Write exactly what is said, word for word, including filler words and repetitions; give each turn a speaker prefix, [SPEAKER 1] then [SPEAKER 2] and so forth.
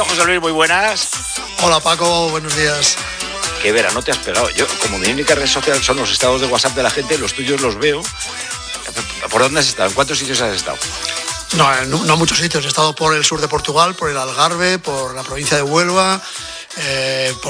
[SPEAKER 1] José Luis, muy buenas.
[SPEAKER 2] Hola Paco, buenos días.
[SPEAKER 1] Qué verano te has pegado. Yo, como mi única red social son los estados de WhatsApp de la gente, los tuyos los veo. ¿Por dónde has estado? ¿En cuántos sitios has estado?
[SPEAKER 2] No, no, no muchos sitios. He estado por el sur de Portugal, por el Algarve, por la provincia de Huelva, eh, por